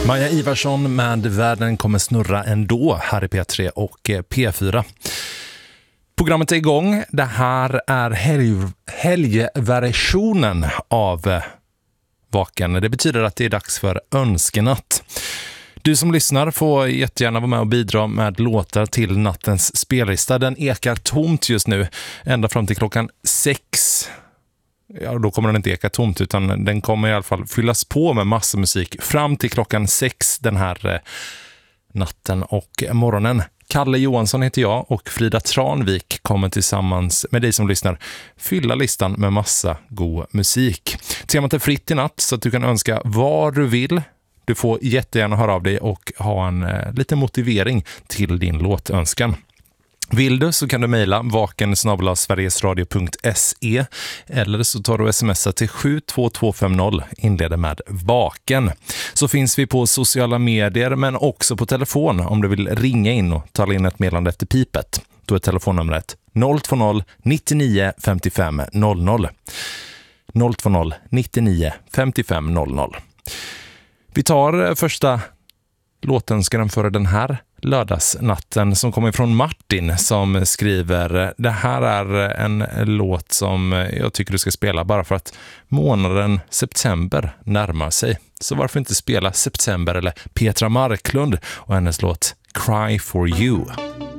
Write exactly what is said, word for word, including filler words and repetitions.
Maja Ivarsson med Världen kommer snurra ändå här i P tre och P fyra. Programmet är igång. Det här är helg, helgversionen av Vaken. Det betyder att det är dags för önskenatt. Du som lyssnar får jättegärna vara med och bidra med låtar till nattens spellista. Den ekar tomt just nu, ända fram till klockan sex. Ja, då kommer den inte eka tomt, utan den kommer i alla fall fyllas på med massa musik fram till klockan sex den här eh, natten och morgonen. Kalle Johansson heter jag och Frida Tranvik kommer tillsammans med dig som lyssnar fylla listan med massa god musik. Temat är fritt i natt så att du kan önska vad du vill. Du får jättegärna höra av dig och ha en eh, liten motivering till din låtönskan. Vill du så kan du mejla vaken snabel-a sverigesradio punkt se eller så tar du smsa till sju två två fem noll, inleder med vaken. Så finns vi på sociala medier men också på telefon om du vill ringa in och tala in ett meddelande efter pipet. Då är telefonnumret noll två noll nittionio femtiofem noll noll. noll två noll nittionio femtiofem noll noll. Vi tar första låtönskan för den här lördagsnatten som kommer från Martin som skriver: det här är en låt som jag tycker du ska spela bara för att månaden september närmar sig. Så varför inte spela September eller Petra Marklund och hennes låt Cry for You.